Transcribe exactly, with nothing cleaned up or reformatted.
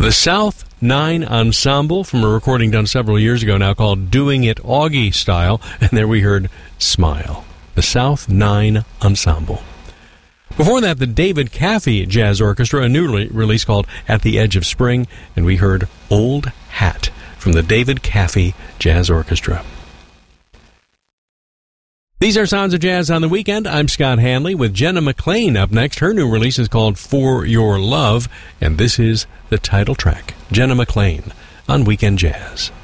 The South Nine Ensemble from a recording done several years ago now called Doing It Augie Style, and there we heard Smile. The South Nine Ensemble. Before that, the David Caffey Jazz Orchestra, a new re- release called At the Edge of Spring, and we heard Old Hat from the David Caffey Jazz Orchestra. These are Sounds of Jazz on the Weekend. I'm Scott Hanley with Jenna McLean up next. Her new release is called For Your Love, and this is the title track, Jenna McLean on Weekend Jazz.